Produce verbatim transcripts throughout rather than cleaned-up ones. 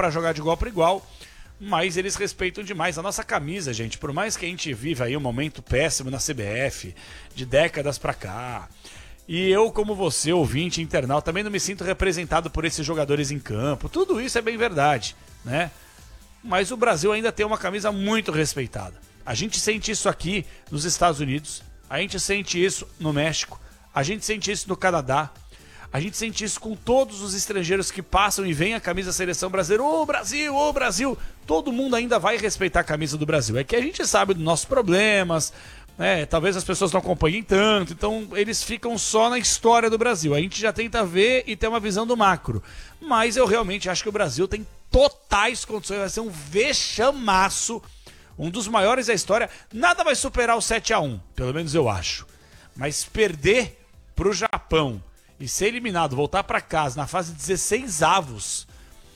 para jogar de igual para igual, mas eles respeitam demais a nossa camisa, gente. Por mais que a gente viva aí um momento péssimo na C B F, de décadas para cá, e eu, como você, ouvinte, internauta, também não me sinto representado por esses jogadores em campo. Tudo isso é bem verdade, né? Mas o Brasil ainda tem uma camisa muito respeitada. A gente sente isso aqui nos Estados Unidos, a gente sente isso no México, a gente sente isso no Canadá, a gente sente isso com todos os estrangeiros que passam e veem a camisa da seleção brasileira. Ô Brasil, ô Brasil! Todo mundo ainda vai respeitar a camisa do Brasil. É que a gente sabe dos nossos problemas, né? Talvez as pessoas não acompanhem tanto, então eles ficam só na história do Brasil. A gente já tenta ver e ter uma visão do macro. Mas eu realmente acho que o Brasil tem totais condições, vai ser um vexamaço, um dos maiores da história. Nada vai superar o sete a um, pelo menos eu acho. Mas perder pro Japão e ser eliminado, voltar para casa na fase dezesseis avos,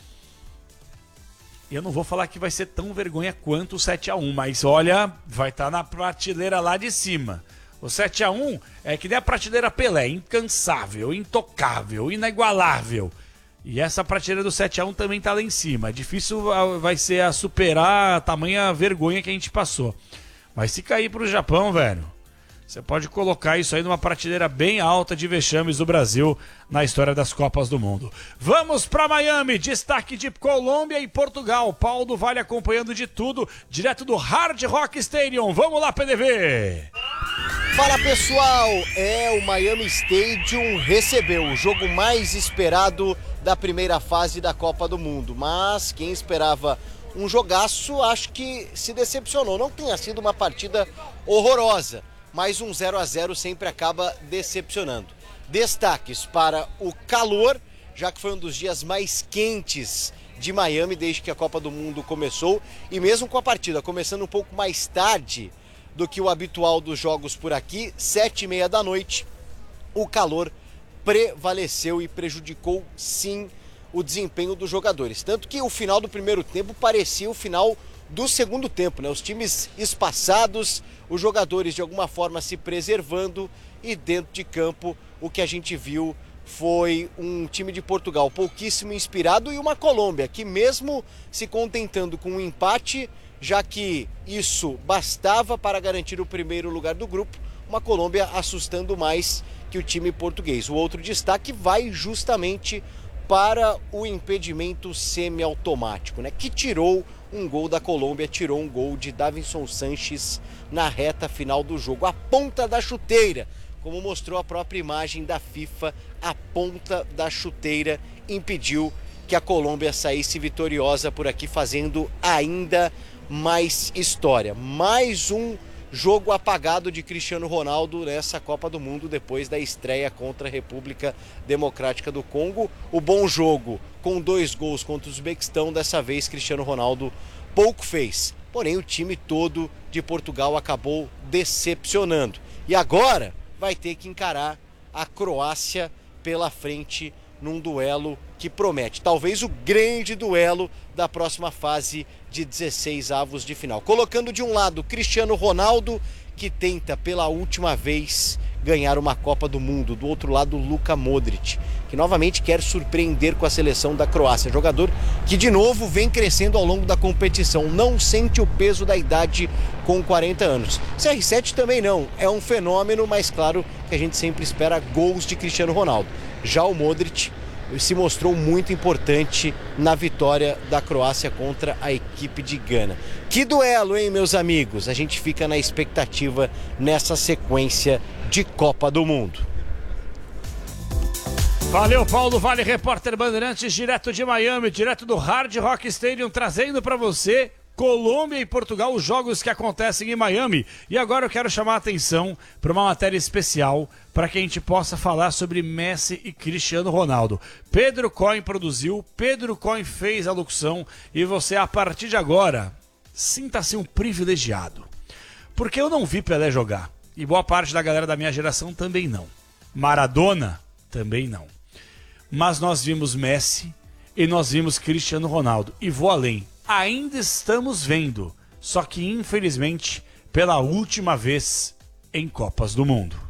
eu não vou falar que vai ser tão vergonha quanto o sete a um, mas olha, vai estar tá na prateleira lá de cima. O sete a um é que nem a prateleira Pelé, incansável, intocável, inigualável. E essa prateleira do sete a um também tá lá em cima. Difícil vai ser a superar a tamanha vergonha que a gente passou. Mas se cair pro Japão, velho, você pode colocar isso aí numa prateleira bem alta de vexames do Brasil na história das Copas do Mundo. Vamos para Miami, destaque de Colômbia e Portugal. Paulo do Vale acompanhando de tudo, direto do Hard Rock Stadium. Vamos lá, P D V! Fala pessoal, é o Miami Stadium recebeu o jogo mais esperado da primeira fase da Copa do Mundo. Mas quem esperava um jogaço, acho que se decepcionou. Não tenha sido uma partida horrorosa, mas um zero a zero sempre acaba decepcionando. Destaques para o calor, já que foi um dos dias mais quentes de Miami desde que a Copa do Mundo começou, e mesmo com a partida começando um pouco mais tarde do que o habitual dos jogos por aqui, sete e meia da noite, o calor prevaleceu e prejudicou sim o desempenho dos jogadores. Tanto que o final do primeiro tempo parecia o final do segundo tempo, né? Os times espaçados, os jogadores de alguma forma se preservando, e dentro de campo o que a gente viu foi um time de Portugal pouquíssimo inspirado e uma Colômbia que, mesmo se contentando com um empate, já que isso bastava para garantir o primeiro lugar do grupo, uma Colômbia assustando mais que o time português. O outro destaque vai justamente para o impedimento semiautomático, né, que tirou um gol da Colômbia, tirou um gol de Davinson Sánchez na reta final do jogo. A ponta da chuteira, como mostrou a própria imagem da FIFA, a ponta da chuteira impediu que a Colômbia saísse vitoriosa por aqui, fazendo ainda mais história. Mais um jogo apagado de Cristiano Ronaldo nessa Copa do Mundo depois da estreia contra a República Democrática do Congo. O bom jogo com dois gols contra o Uzbequistão, dessa vez Cristiano Ronaldo pouco fez. Porém, o time todo de Portugal acabou decepcionando. E agora vai ter que encarar a Croácia pela frente num duelo que promete. Talvez o grande duelo da próxima fase de dezesseis avos de final. Colocando de um lado Cristiano Ronaldo, que tenta pela última vez ganhar uma Copa do Mundo. Do outro lado, Luka Modric, que novamente quer surpreender com a seleção da Croácia. Jogador que de novo vem crescendo ao longo da competição. Não sente o peso da idade com quarenta anos. C R sete também não. É um fenômeno, mas claro que a gente sempre espera gols de Cristiano Ronaldo. Já o Modric se mostrou muito importante na vitória da Croácia contra a equipe de Gana. Que duelo, hein, meus amigos? A gente fica na expectativa nessa sequência de Copa do Mundo. Valeu, Paulo Vale, repórter Bandeirantes, direto de Miami, direto do Hard Rock Stadium, trazendo para você Colômbia e Portugal, os jogos que acontecem em Miami. E agora eu quero chamar a atenção para uma matéria especial para que a gente possa falar sobre Messi e Cristiano Ronaldo. Pedro Cohen produziu, Pedro Cohen fez a locução, e você, a partir de agora, sinta-se um privilegiado. Porque eu não vi Pelé jogar, e boa parte da galera da minha geração também não. Maradona também não. Mas nós vimos Messi e nós vimos Cristiano Ronaldo. E vou além. Ainda estamos vendo, só que infelizmente pela última vez em Copas do Mundo.